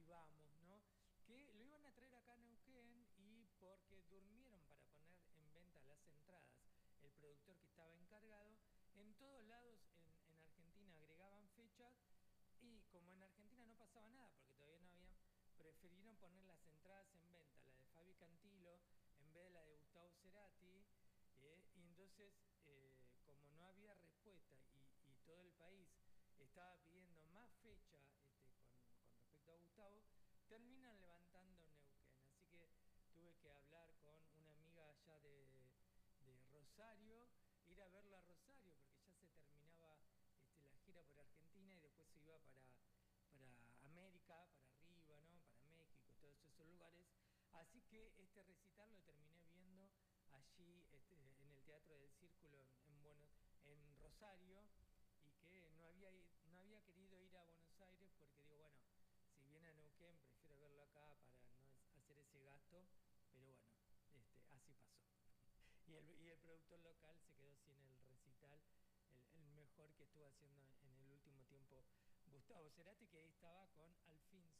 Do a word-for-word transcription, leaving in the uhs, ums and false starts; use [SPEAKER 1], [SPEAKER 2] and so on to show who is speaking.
[SPEAKER 1] Vamos, ¿no? Que lo iban a traer acá a Neuquén y porque durmieron para poner en venta las entradas, el productor que estaba encargado, en todos lados en, en Argentina agregaban fechas y como en Argentina no pasaba nada, porque todavía no habían, prefirieron poner las entradas en venta, la de Fabi Cantilo, en vez de la de Gustavo Cerati, eh, y entonces, eh, como no había respuesta y, y todo el país estaba pidiendo más fecha este, con, con respecto a Gustavo, terminan levantando Neuquén. Así que tuve que hablar con una amiga allá de, de Rosario, ir a verla a Rosario, porque ya se terminaba este, la gira por Argentina y después se iba para, para América, para arriba, ¿no? Para México, todos esos lugares. Así que este recital lo terminé viendo allí este, en el Teatro del Círculo en, en, Buenos, en Rosario, y que no había, no había querido ir a Buenos Aires porque digo, bueno, si viene a Neuquén prefiero verlo acá para no hacer ese gasto, pero bueno, este, así pasó. Y el, y el productor local se quedó sin el recital, el, el mejor que estuvo haciendo en el último tiempo Gustavo Cerati, que ahí estaba con Al fin